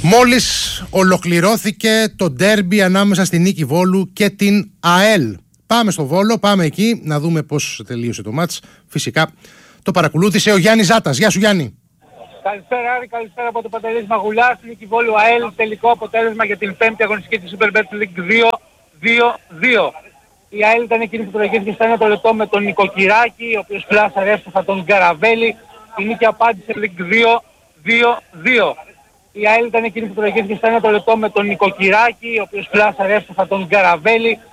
Μόλις ολοκληρώθηκε το ντέρμπι ανάμεσα στην Νίκη Βόλου και την ΑΕΛ. Πάμε στο Βόλο, πάμε εκεί να δούμε πώς τελείωσε το μάτς. Φυσικά το παρακολούθησε ο Γιάννης Ζάτας. Γεια σου Γιάννη. Καλησπέρα Άρη, καλησπέρα από το Παντελής Μαγουλάς. Νίκη Βόλου ΑΕΛ, τελικό αποτέλεσμα για την 5η αγωνιστική της Super Bet League 2-2-2. Η ΑΕΛ ήταν εκείνη που προηγήθηκε στα 1 λεπτό με τον Νοικοκυράκη, ο οποίος πλάσαρε εύστοχα τον Γκαραβέλη. Η Νίκη απάντησε League 2-2-2. Η ΑΕΛ ήταν εκείνη που προηγήθηκε στα 1 λεπτό με τον Νοικοκυράκη, ο οποίος πλάσαρε εύστοχα τον Γκαραβέλη.